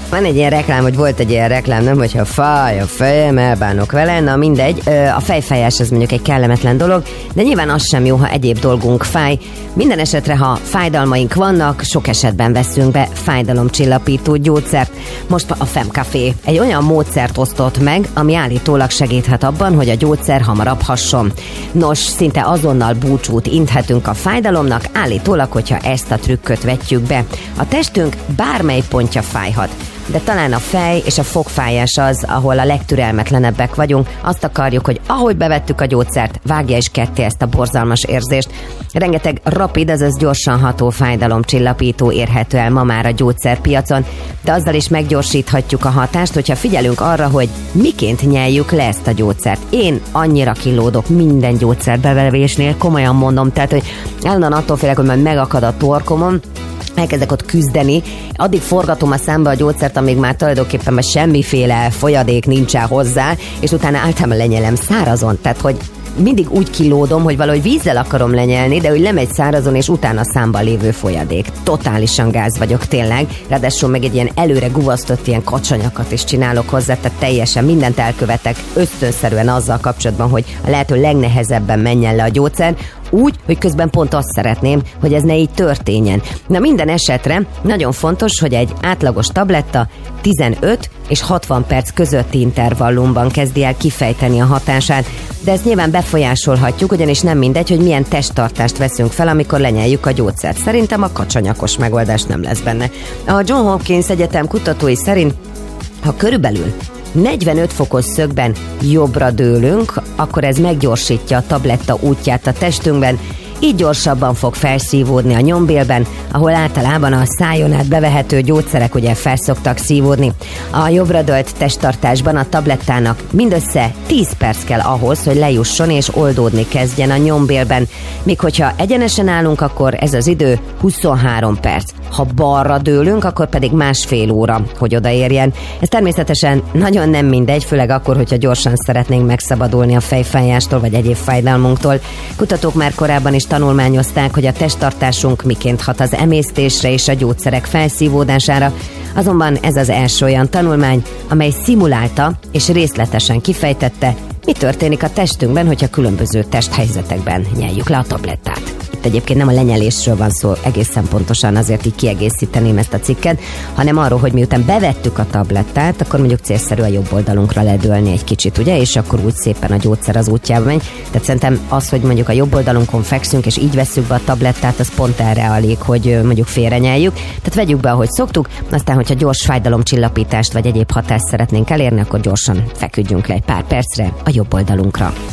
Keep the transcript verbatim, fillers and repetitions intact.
Van egy ilyen reklám, hogy volt egy ilyen reklám, nem, hogyha fáj a fejem, elbánok vele, na mindegy, a fejfájás az mondjuk egy kellemetlen dolog, de nyilván az sem jó, ha egyéb dolgunk fáj. Minden esetre, ha fájdalmaink vannak, sok esetben veszünk be fájdalomcsillapító gyógyszert. Most a Femcafé egy olyan módszert osztott meg, ami állítólag segíthet abban, hogy a gyógyszer hamarabb hasson. Nos, szinte azonnal búcsút inthetünk a fájdalomnak, állítólag, hogyha ezt a trükköt vetjük be. A testünk bármely pontja fájhat, de talán a fej és a fogfájás az, ahol a legtürelmetlenebbek vagyunk. Azt akarjuk, hogy ahogy bevettük a gyógyszert, vágja is ketté ezt a borzalmas érzést. Rengeteg rapid, azaz gyorsan ható fájdalomcsillapító érhető el ma már a gyógyszerpiacon, de azzal is meggyorsíthatjuk a hatást, hogyha figyelünk arra, hogy miként nyeljük le ezt a gyógyszert. Én annyira kilódok minden gyógyszerbevevésnél, komolyan mondom, tehát, hogy állandóan attól félek, hogy majd megakad a torkomon, elkezdek ott küzdeni, addig forgatom a számba a gyógyszert, amíg már tulajdonképpen már semmiféle folyadék nincsen hozzá, és utána általában lenyelem szárazon, tehát hogy mindig úgy kilódom, hogy valahogy vízzel akarom lenyelni, de hogy lemegy szárazon, és utána számban lévő folyadék. Totálisan gáz vagyok tényleg, ráadásul meg egy ilyen előre guvasztott ilyen kacsanyakat is csinálok hozzá, tehát teljesen mindent elkövetek ösztönszerűen azzal kapcsolatban, hogy a lehető legnehezebben menjen le a gyógyszer, úgy, hogy közben pont azt szeretném, hogy ez ne így történjen. Na minden esetre nagyon fontos, hogy egy átlagos tabletta tizenöt és hatvan perc közötti intervallumban kezdi el kifejteni a hatását, de ezt nyilván befolyásolhatjuk, ugyanis nem mindegy, hogy milyen testtartást veszünk fel, amikor lenyeljük a gyógyszert. Szerintem a kacsanyakos megoldás nem lesz benne. A John Hopkins Egyetem kutatói szerint, ha körülbelül negyvenöt fokos szögben jobbra dőlünk, akkor ez meggyorsítja a tabletta útját a testünkben, így gyorsabban fog felszívódni a nyombélben, ahol általában a szájon át bevehető gyógyszerek ugye felszoktak szívódni. A jobbra dőlt testtartásban a tablettának mindössze tíz perc kell ahhoz, hogy lejusson és oldódni kezdjen a nyombélben, míg hogyha egyenesen állunk, akkor ez az idő huszonhárom perc. Ha balra dőlünk, akkor pedig másfél óra, hogy odaérjen. Ez természetesen nagyon nem mindegy, főleg akkor, hogyha gyorsan szeretnénk megszabadulni a fejfájástól vagy egyéb fájdalmunktól. Kutatók már korábban is tanulmányozták, hogy a testtartásunk miként hat az emésztésre és a gyógyszerek felszívódására, azonban ez az első olyan tanulmány, amely szimulálta és részletesen kifejtette, mi történik a testünkben, hogyha különböző testhelyzetekben nyeljük le a tablettát. Itt egyébként nem a lenyelésről van szó, egészen pontosan, azért így kiegészíteném ezt a cikket, hanem arról, hogy miután bevettük a tablettát, akkor mondjuk célszerű a jobb oldalunkra ledőlni egy kicsit, ugye, és akkor úgy szépen a gyógyszer az útjába megy. Tehát szerintem az, hogy mondjuk a jobb oldalunkon fekszünk, és így vesszük be a tablettát, az pont erre elég, hogy mondjuk félrenyeljük. Tehát vegyük be, ahogy szoktuk, aztán, hogyha gyors fájdalomcsillapítást vagy egyéb hatást szeretnénk elérni, akkor gyorsan feküdjünk le egy pár percre a jobb oldalunkra.